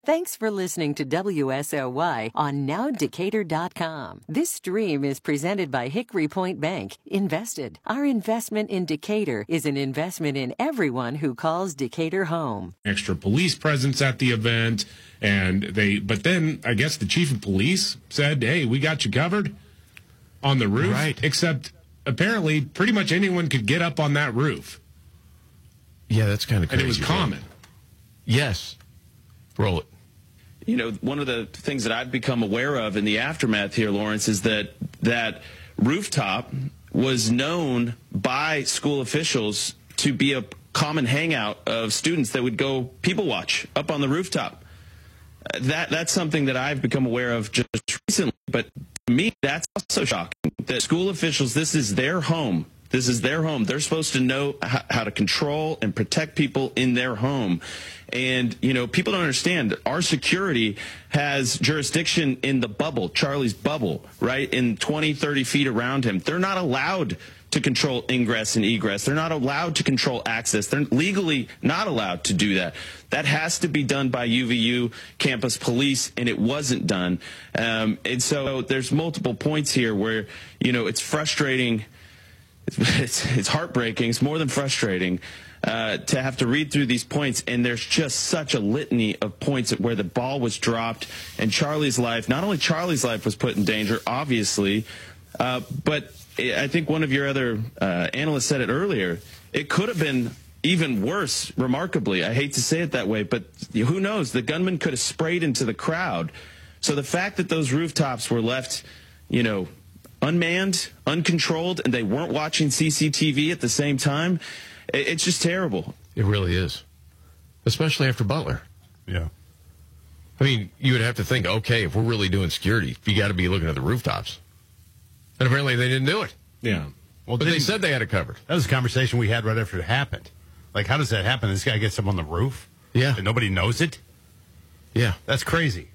Thanks for listening to WSOY on NowDecatur.com. This stream is presented by Hickory Point Bank. Invested. Our investment in Decatur is an investment in everyone who calls Decatur home. Extra police presence at the event, but then I guess the chief of police said, "Hey, we got you covered on the roof." Right. Except apparently pretty much anyone could get up on that roof. Yeah, that's kind of crazy. And it was common. Yes. Roll it. You know, one of the things that I've become aware of in the aftermath here, Lawrence, is that rooftop was known by school officials to be a common hangout of students that would go people watch up on the rooftop. That's something that I've become aware of just recently. But to me, that's also shocking. That school officials, this is their home. This is their home. They're supposed to know how to control and protect people in their home. And, you know, people don't understand. Our security has jurisdiction in the bubble, Charlie's bubble, right, in 20, 30 feet around him. They're not allowed to control ingress and egress. They're not allowed to control access. They're legally not allowed to do that. That has to be done by UVU campus police, and it wasn't done. And so there's multiple points here where, you know, it's frustrating. It's heartbreaking. It's more than frustrating to have to read through these points, and there's just such a litany of points where the ball was dropped and Charlie's life, not only Charlie's life was put in danger, obviously, but I think one of your other analysts said it earlier, it could have been even worse, remarkably. I hate to say it that way, but who knows? The gunman could have sprayed into the crowd. So the fact that those rooftops were left, you know, unmanned, uncontrolled, and they weren't watching CCTV at the same time, it's just terrible. It really is. Especially after Butler. Yeah. I mean, you would have to think, okay, if we're really doing security, you got to be looking at the rooftops. And apparently they didn't do it. Yeah. Well, but they said they had it covered. That was a conversation we had right after it happened. Like, how does that happen? This guy gets up on the roof? Yeah. And nobody knows it? Yeah. That's crazy.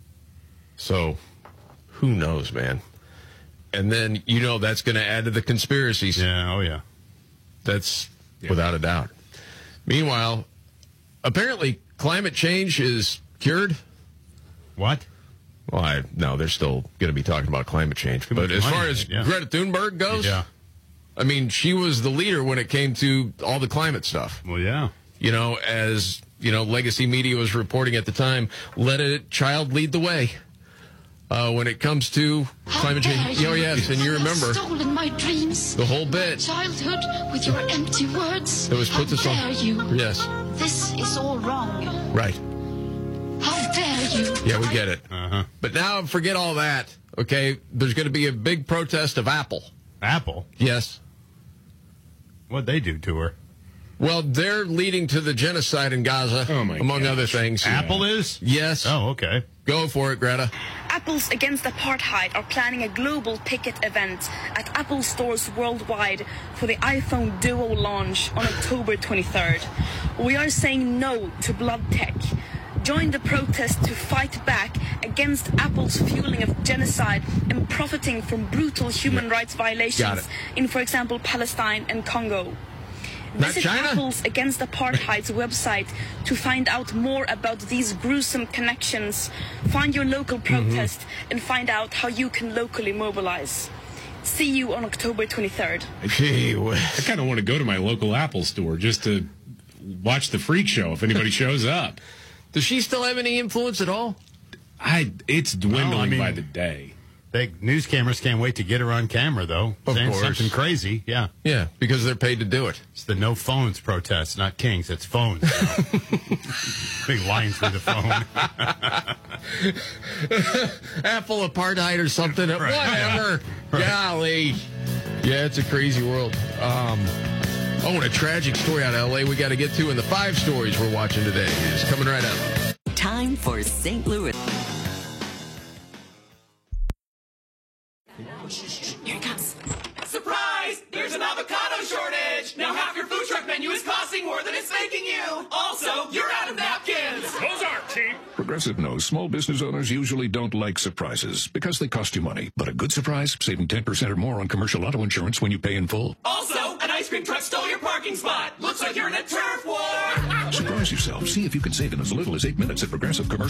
So, who knows, man? And then, you know, that's going to add to the conspiracies. Yeah, oh yeah. That's without a doubt. Meanwhile, apparently climate change is cured. What? Well, no, they're still going to be talking about climate change. But as far as Greta Thunberg goes, I mean, she was the leader when it came to all the climate stuff. Well, yeah. You know, as, you know, legacy media was reporting at the time, let a child lead the way. When it comes to climate change. Oh, yes, and you remember stolen my dreams, the whole bit. My childhood with your empty words. That was put this on. How dare you? Yes. This is all wrong. Right. How dare you? Yeah, we get it. Uh-huh. But now forget all that, okay? There's going to be a big protest of Apple. Apple? Yes. What'd they do to her? Well, they're leading to the genocide in Gaza, among other things. Apple is? Yes. Oh, okay. Go for it, Greta. Apples Against Apartheid are planning a global picket event at Apple stores worldwide for the iPhone Duo launch on October 23rd. We are saying no to blood tech. Join the protest to fight back against Apple's fueling of genocide and profiting from brutal human rights violations in, for example, Palestine and Congo. Visit Apples Against Apartheid's website to find out more about these gruesome connections. Find your local protest and find out how you can locally mobilize. See you on October 23rd. I kind of want to go to my local Apple store just to watch the freak show if anybody shows up. Does she still have any influence at all? It's dwindling by the day. Big news cameras can't wait to get her on camera, though. Of saying course. something crazy, yeah. Yeah, because they're paid to do it. It's the no phones protest, not kings. It's phones. Big lines through the phone. Apple apartheid or something. Whatever. Golly. Yeah, it's a crazy world. And a tragic story out of L.A. we got to get to in the 5 stories we're watching today. It's coming right up. Time for St. Louis. Here it comes. Surprise! There's an avocado shortage! Now half your food truck menu is costing more than it's making you! Also, you're out of napkins! Those aren't cheap! Progressive knows small business owners usually don't like surprises because they cost you money. But a good surprise, saving 10% or more on commercial auto insurance when you pay in full. Also, an ice cream truck stole your parking spot! Looks like you're in a turf war! Surprise yourself. See if you can save in as little as 8 minutes at Progressive Commercial.